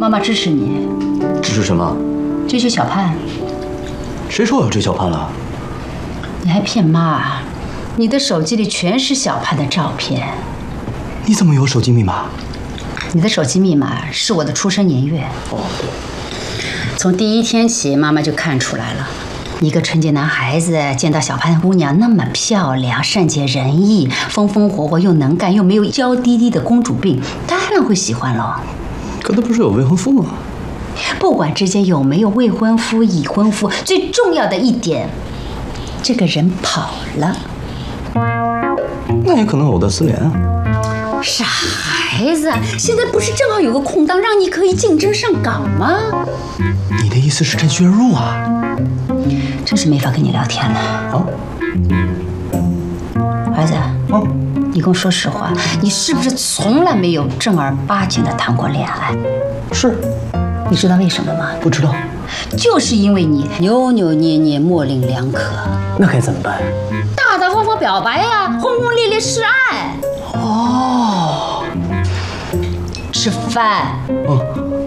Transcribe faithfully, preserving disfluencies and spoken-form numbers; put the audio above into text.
妈妈支持你。 支持什么？ 追求小盼。 谁说我要追小盼了？ 你还骗妈啊？你的手机里全是小盼的照片。 你怎么有手机密码？ 你的手机密码是我的出生年月。 哦，对。 从第一天起，妈妈就看出来了。一个纯洁男孩子见到小盼姑娘那么漂亮、善解人意、风风火火又能干又没有娇滴滴的公主病，当然会喜欢了。 可他不是有未婚夫吗？ 不管之间有没有未婚夫、已婚夫，最重要的一点，这个人跑了。 那也可能藕断丝连啊。 傻孩子，现在不是正好有个空档，让你可以竞争上岗吗？ 你的意思是趁虚而入啊？ 真是没法跟你聊天了。 啊， 儿子， 嗯， 你跟我说实话，你是不是从来没有正儿八经的谈过恋爱？ 是。 你知道为什么吗？ 不知道。 就是因为你扭扭捏捏、模棱两可。 那该怎么办？ 大大方方表白呀，轰轰烈烈示爱。 哦。 吃饭。 嗯。